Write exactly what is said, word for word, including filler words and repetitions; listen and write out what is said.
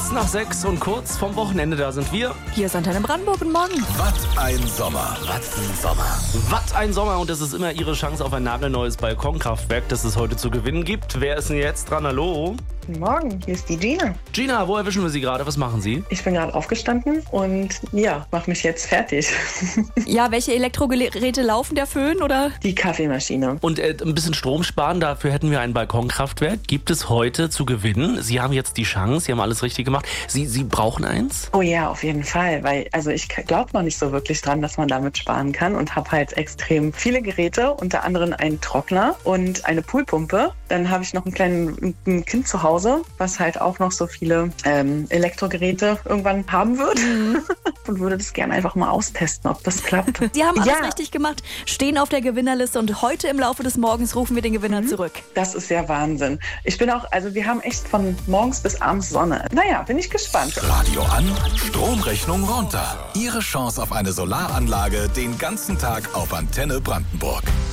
Kurz nach sechs und kurz vom Wochenende, da sind wir. Hier ist Antenne Brandenburg, guten Morgen. Was ein Sommer. Was ein Sommer. Was ein Sommer und es ist immer Ihre Chance auf ein nagelneues Balkonkraftwerk, das es heute zu gewinnen gibt. Wer ist denn jetzt dran? Hallo? Guten Morgen, hier ist die Gina. Gina, wo erwischen wir Sie gerade? Was machen Sie? Ich bin gerade aufgestanden und ja, mache mich jetzt fertig. Ja, welche Elektrogeräte laufen, der Föhn oder? Die Kaffeemaschine. Und äh, ein bisschen Strom sparen, dafür hätten wir ein Balkonkraftwerk. Gibt es heute zu gewinnen? Sie haben jetzt die Chance, Sie haben alles richtig gemacht. Sie, Sie brauchen eins? Oh ja, auf jeden Fall, weil also ich glaube noch nicht so wirklich dran, dass man damit sparen kann und habe halt extrem viele Geräte, unter anderem einen Trockner und eine Poolpumpe. Dann habe ich noch ein kleines ein Kind zu Hause, was halt auch noch so viele ähm, Elektrogeräte irgendwann haben wird mhm. und würde das gerne einfach mal austesten, ob das klappt. Sie haben alles ja. richtig gemacht, stehen auf der Gewinnerliste und heute im Laufe des Morgens rufen wir den Gewinner mhm. zurück. Das ist ja Wahnsinn. Ich bin auch, also wir haben echt von morgens bis abends Sonne. Naja, bin ich gespannt. Radio an, Stromrechnung runter. Ihre Chance auf eine Solaranlage den ganzen Tag auf Antenne Brandenburg.